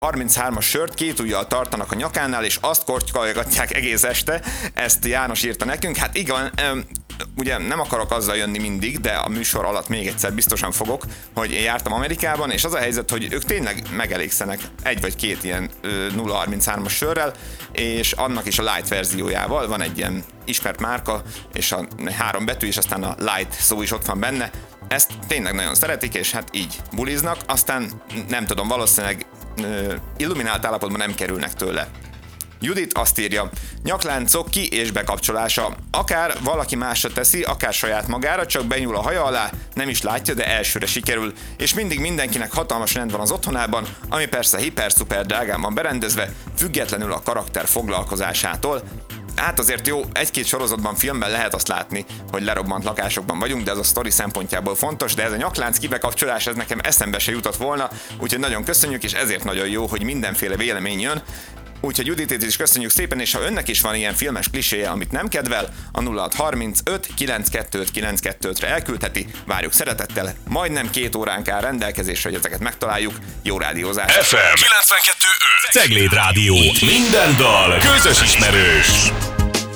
33-as sört két ujjal tartanak a nyakánál, és azt kortyolgatják egész este. Ezt János írta nekünk. Hát igen, ugye nem akarok azzal jönni mindig, de a műsor alatt még egyszer biztosan fogok, hogy én jártam Amerikában, és az a helyzet, hogy ők tényleg megelégszenek egy vagy két ilyen 0,33-as sörrel, és annak is a light verziójával. Van egy ilyen ismert márka, és a 3 betű, és aztán a light szó is ott van benne. Ezt tényleg nagyon szeretik, és hát így buliznak, aztán nem tudom, valószínűleg illuminált állapotban nem kerülnek tőle. Judit azt írja, nyakláncok ki- és bekapcsolása. Akár valaki másra teszi, akár saját magára, csak benyúl a haja alá, nem is látja, de elsőre sikerül. És mindig mindenkinek hatalmas rend van az otthonában, ami persze hiper-szuper drágán van berendezve, függetlenül a karakter foglalkozásától. Hát azért jó, egy-két sorozatban, filmben lehet azt látni, hogy lerobbant lakásokban vagyunk, de ez a sztori szempontjából fontos, de ez a nyaklánc kibekapcsolás, ez nekem eszembe se jutott volna, úgyhogy nagyon köszönjük, és ezért nagyon jó, hogy mindenféle vélemény jön. Úgyhogy Juditét is köszönjük szépen, és ha önnek is van ilyen filmes kliséje, amit nem kedvel, a 0635 925 925-re elküldheti, várjuk szeretettel, majdnem 2 óránk áll rendelkezésre, hogy ezeket megtaláljuk. Jó rádiózás! FM 92.5 Cegléd Rádió. Itt minden dal közös ismerős.